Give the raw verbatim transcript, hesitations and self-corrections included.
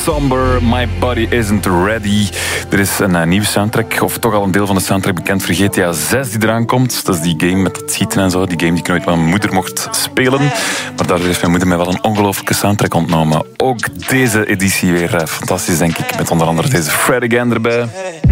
Somber, My Body Isn't Ready. Er is een uh, nieuwe soundtrack, of toch al een deel van de soundtrack bekend voor G T A zes die eraan komt. Dat is die game met dat schieten en zo. Die game die ik nooit met mijn moeder mocht spelen. Maar daardoor heeft mijn moeder mij wel een ongelofelijke soundtrack ontnomen. Ook deze editie weer uh, fantastisch, denk ik. Met onder andere deze Fred Again erbij.